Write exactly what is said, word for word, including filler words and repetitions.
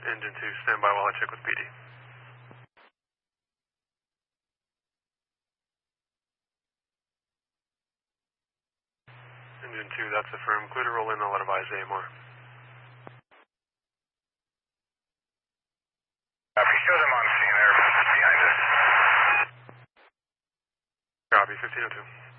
Engine two, stand by while I check with P D. Engine two, that's affirmed. Clear to roll in, I'll advise A M R. Copy, show them on scene, they're behind us. Copy, fifteen oh two.